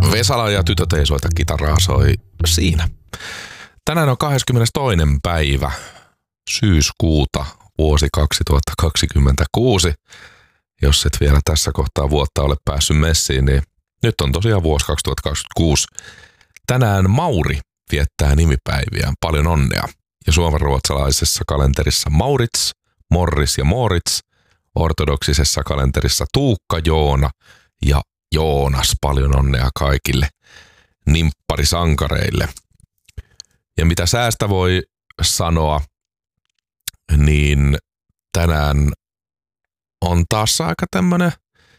Vesala ja Tytöt ei soita kitaraa soi siinä. Tänään on 22. päivä syyskuuta vuosi 2026. Jos et vielä tässä kohtaa vuotta ole päässyt messiin, niin nyt on tosiaan vuosi 2026. Tänään Mauri viettää nimipäiviään. Paljon onnea. Ja suomenruotsalaisessa kalenterissa Maurits, Morris ja Moritz. Ortodoksisessa kalenterissa Tuukka, Joona ja Joonas. Paljon onnea kaikille nimpparisankareille. Ja mitä säästä voi sanoa, niin tänään on taas aika tämmönen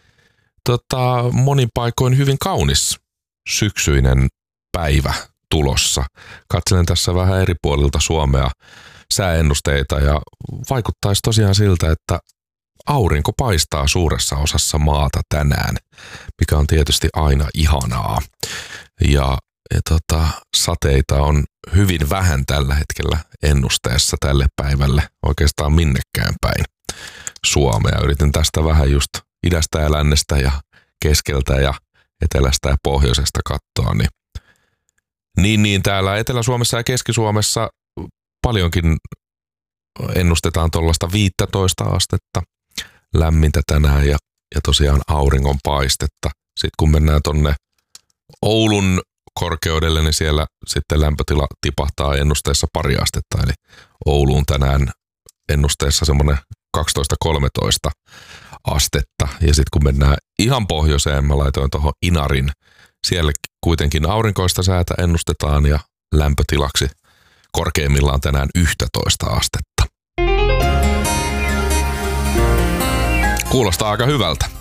monin paikoin hyvin kaunis syksyinen päivä tulossa. Katselen tässä vähän eri puolilta Suomea sääennusteita ja vaikuttaisi tosiaan siltä, että aurinko paistaa suuressa osassa maata tänään, mikä on tietysti aina ihanaa. Ja sateita on hyvin vähän tällä hetkellä ennusteessa tälle päivälle, oikeastaan minnekään päin Suomea. Yritin tästä vähän just idästä ja lännestä ja keskeltä ja etelästä ja pohjoisesta katsoa, niin täällä Etelä-Suomessa ja Keski-Suomessa paljonkin ennustetaan tuollaista 15 astetta lämmintä tänään ja tosiaan auringon paistetta. Sitten kun mennään tonne Oulun korkeudelle, niin siellä sitten lämpötila tipahtaa ennusteessa pari astetta, eli Ouluun tänään ennusteessa semmoinen 12-13 astetta. Ja sitten kun mennään ihan pohjoiseen, mä laitoin tuohon Inarin, siellä kuitenkin aurinkoista säätä ennustetaan ja lämpötilaksi korkeimmillaan tänään 11 astetta. Kuulostaa aika hyvältä.